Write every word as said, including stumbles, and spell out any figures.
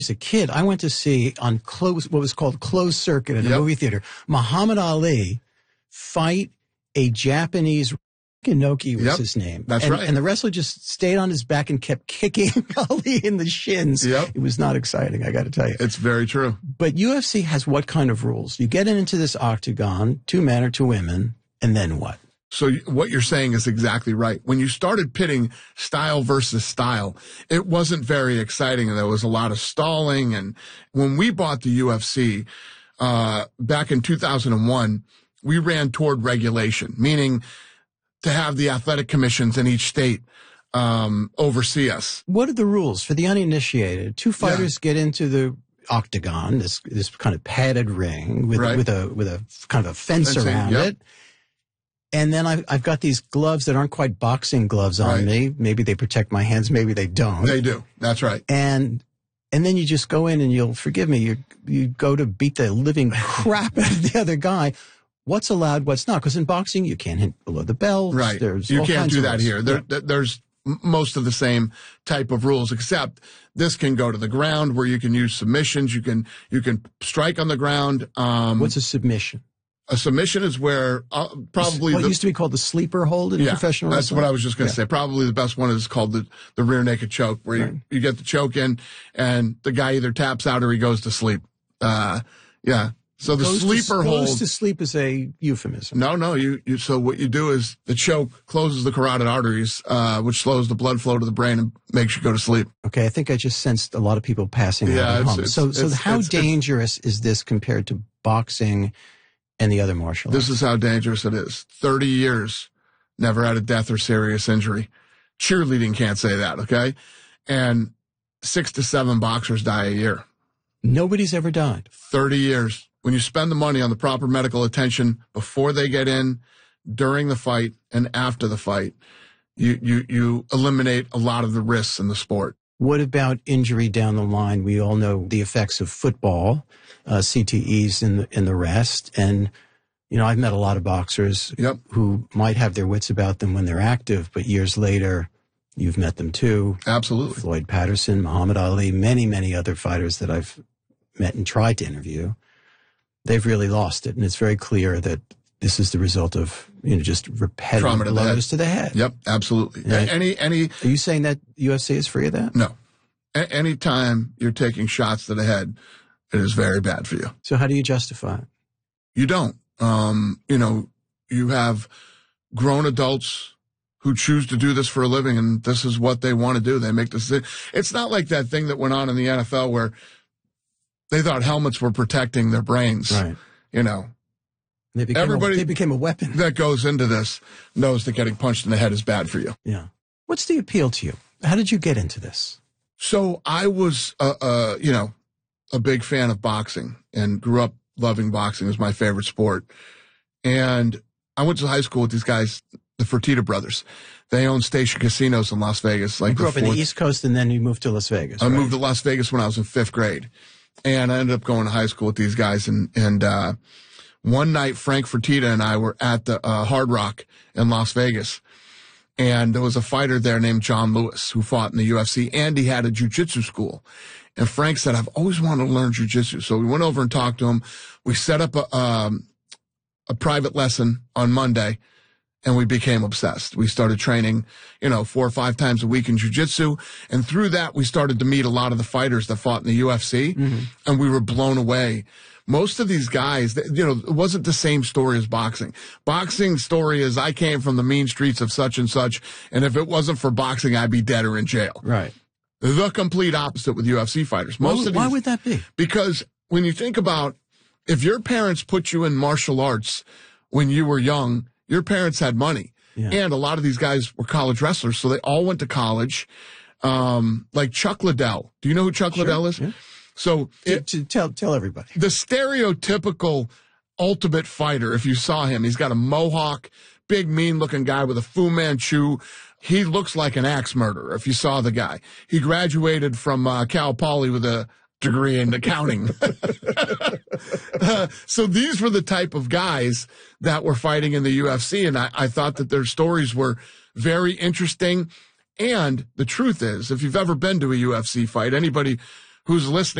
As a kid, I went to see on close, what was called closed circuit in a Yep. movie theater, Muhammad Ali fight a Japanese, Inoki was Yep. his name. That's and, right. And the wrestler just stayed on his back and kept kicking Ali in the shins. Yep. It was not exciting, I got to tell you. It's very true. But U F C has what kind of rules? You get into this octagon, two men or two women, and then what? So you- what you're saying is exactly right. When you started pitting style versus style, it wasn't very exciting, and there was a lot of stalling. And when we bought the U F C uh, back in two thousand one, we ran toward regulation, meaning to have the athletic commissions in each state um, oversee us. What are the rules for the uninitiated? Two fighters get into the octagon, this this kind of padded ring with Right. with a with a kind of a fence Fencing, around yep. it. And then I've, I've got these gloves that aren't quite boxing gloves on Right. me. Maybe they protect my hands, maybe they don't. They do. That's right. And and then you just go in and you'll forgive me. You you go to beat the living crap out of the other guy. What's allowed? What's not? Because in boxing you can't hit below the belt. Right. There's you all can't kinds do of that rules. here. There, Yeah. there- There's m- most of the same type of rules, except this can go to the ground where you can use submissions. You can you can strike on the ground. Um, What's a submission? a submission is where uh, probably What the, used to be called the sleeper hold in yeah, professional that's wrestling? what I was just going to Yeah. say. Probably the best one is called the, the rear naked choke, where Right. you, you get the choke in and the guy either taps out or he goes to sleep. Uh, yeah. So the Goes to- sleeper goes hold. to sleep is a euphemism. No, no. You, you. So what you do is the choke closes the carotid arteries, uh, which slows the blood flow to the brain and makes you go to sleep. Okay, I think I just sensed a lot of people passing Yeah, out at it's- home. it's- So, so it's- how it's- it's- dangerous is this compared to boxing and the other martial arts? This is how dangerous it is. thirty years, never had a death or serious injury. Cheerleading can't say that, okay? And six to seven boxers die a year. Nobody's ever died. thirty years. When you spend the money on the proper medical attention before they get in, during the fight, and after the fight, you, you, you eliminate a lot of the risks in the sport. What about injury down the line? We all know the effects of football, uh, C T Es and the, and the rest. And, you know, I've met a lot of boxers Yep. who might have their wits about them when they're active, but years later, you've met them too. Absolutely. Floyd Patterson, Muhammad Ali, many, many other fighters that I've met and tried to interview. They've really lost it. And it's very clear that this is the result of, you know, just repetitive Trauma to the blows head. to the head. Yep, absolutely. Yeah. Any, any, Are you saying that U F C is free of that? no. A- anytime you're taking shots to the head, it is very bad for you. So how do you justify it? You don't. Um, you know, you have grown adults who choose to do this for a living, and this is what they want to do. They make this. It's not like that thing that went on in the N F L where they thought helmets were protecting their brains. Right. You know, They became, Everybody- a, they became a weapon. that goes into this knows that getting punched in the head is bad for you. Yeah. What's the appeal to you? How did you get into this? So I was, uh, uh, you know, a big fan of boxing and grew up loving boxing. It was my favorite sport. And I went to high school with these guys, the Fertitta brothers. They own Station Casinos in Las Vegas. Like You grew the up in the fourth- East Coast and then you moved to Las Vegas. I right? moved to Las Vegas when I was in fifth grade. And I ended up going to high school with these guys. And, and, uh, one night, Frank Fertitta and I were at the, uh, Hard Rock in Las Vegas. And there was a fighter there named John Lewis who fought in the U F C, and he had a jiu-jitsu school. And Frank said, I've always wanted to learn jiu-jitsu. So we went over and talked to him. We set up a, um, a private lesson on Monday, and we became obsessed. We started training, you know, four or five times a week in jiu-jitsu. And through that, we started to meet a lot of the fighters that fought in the U F C, and we were blown away. Most of these guys, you know, it wasn't the same story as boxing. Boxing story is I came from the mean streets of such and such, and if it wasn't for boxing, I'd be dead or in jail. Right. The complete opposite with U F C fighters. Most Why, of why these, would that be? because when you think about if your parents put you in martial arts when you were young, your parents had money. Yeah. And a lot of these guys were college wrestlers, so they all went to college. Um, like Chuck Liddell. Do you know who Chuck Liddell is? Yeah. So To, it, to tell tell everybody. the stereotypical ultimate fighter, if you saw him, he's got a mohawk, big mean looking guy with a Fu Manchu. He looks like an axe murderer if you saw the guy. He graduated from uh, Cal Poly with a degree in accounting. uh, so these were the type of guys that were fighting in the U F C, and I, I thought that their stories were very interesting. And the truth is, if you've ever been to a U F C fight, anybody who's listening